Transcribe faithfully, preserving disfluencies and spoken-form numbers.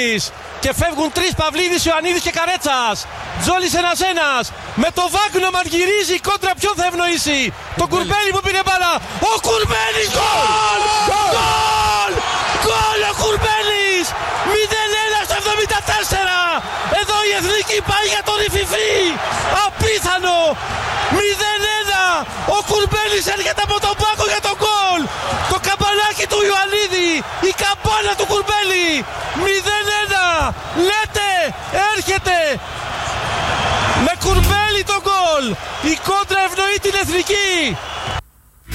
Κουρμπέλης. Και φεύγουν τρεις, Παυλίδης, Ιωαννίδης και Καρέτσας. Τζόλης ένας-ένας. Με το Βάγκνομαν γυρίζει η κόντρα, ποιον θα ευνοήσει? Τον Κουρμπέλη που πήρε μπάλα. Ο Κουρμπέλης, γκολ! Γκολ! Γκολ ο Κουρμπέλης! μηδέν ένα στο εβδομήντα τέσσερα. Εδώ η Εθνική πάει για τον Ιφιφί. Απίθανο! μηδέν ένα. Ο Κουρμπέλης έρχεται από τον πάγκο για τον γκολ. Το καμπανάκι του Ιωαννίδη. Η καμπάνα του Κουρμπέλη. μηδέν ένα. Λέτε, έρχεται με Κουρμπέλη το γκολ. Η κόντρα ευνοεί την Εθνική.